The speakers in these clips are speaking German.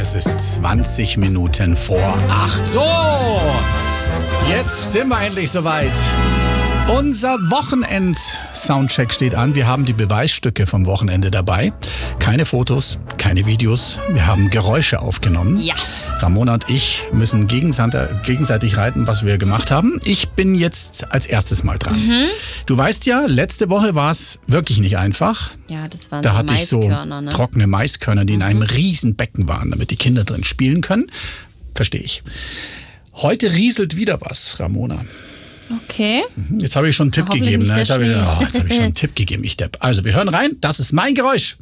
Es ist 20 Minuten vor 8. So, jetzt sind wir endlich soweit. Unser Wochenend-Soundcheck steht an. Wir haben die Beweisstücke vom Wochenende dabei. Keine Fotos, keine Videos. Wir haben Geräusche aufgenommen. Ja. Ramona und ich müssen gegenseitig reiten, was wir gemacht haben. Ich bin jetzt als erstes mal dran. Du weißt ja, letzte Woche war es wirklich nicht einfach. Ja, das waren Da so hatte ich so Maiskörner, ne? trockene Maiskörner, die in einem riesen Becken waren, damit die Kinder drin spielen können. Verstehe ich. Heute rieselt wieder was, Ramona. Okay. Jetzt habe ich schon einen Tipp Hoffentlich gegeben. nicht Ne? der Jetzt habe Schnee. ich schon einen Tipp gegeben, ich Depp. Also, wir hören rein. Das ist mein Geräusch.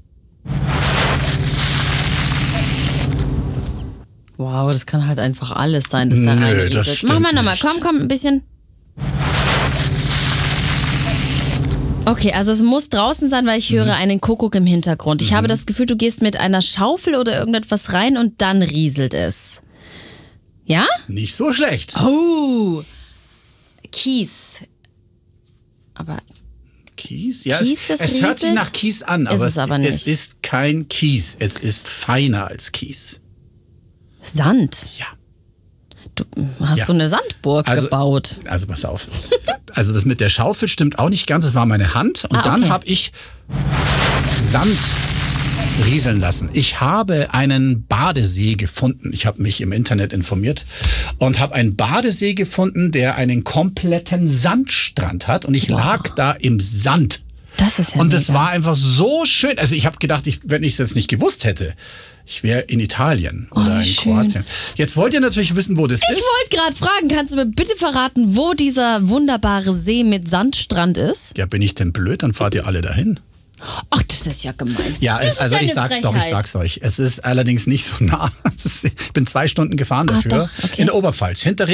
Wow, das kann halt einfach alles sein, dass da Nö, reinrieselt. das stimmt Mach mal nochmal. nicht. Komm, ein bisschen. Okay, also es muss draußen sein, weil ich höre einen Kuckuck im Hintergrund. Ich habe das Gefühl, du gehst mit einer Schaufel oder irgendetwas rein und dann rieselt es. Ja? Nicht so schlecht. Oh! Kies. Aber Kies? Ja, Kies, das es hört sich rieselt? nach Kies an, Ist aber es aber nicht. es ist kein Kies. Es ist feiner als Kies. Sand. Ja. Du hast Ja. so eine Sandburg gebaut. Also pass auf. Also das mit der Schaufel stimmt auch nicht ganz. Es war meine Hand und dann okay. habe ich Sand rieseln lassen. Ich habe einen Badesee gefunden. Ich habe mich im Internet informiert und habe einen Badesee gefunden, der einen kompletten Sandstrand hat und ich lag da im Sand. Das ist ja Und es mega. war einfach so schön. Also ich habe gedacht, wenn ich es jetzt nicht gewusst hätte, ich wäre in Italien oder in wie schön. Kroatien. Jetzt wollt ihr natürlich wissen, wo das Ich ist. wollte gerade fragen, kannst du mir bitte verraten, wo dieser wunderbare See mit Sandstrand ist? Ja, bin ich denn blöd? Dann fahrt ihr alle dahin. Ach, das ist ja gemein. Ja, das also ist ich eine ich Frechheit. sag's euch. Es ist allerdings nicht so nah. Ich bin 2 Stunden gefahren dafür. doch, okay. In der Oberpfalz. Hinter